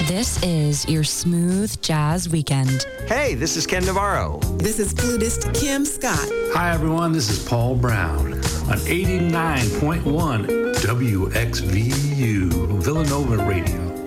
This is your smooth jazz weekend. Hey, this is Ken Navarro. This is flutist Kim Scott. Hi, everyone. This is Paul Brown on 89.1 WXVU Villanova Radio.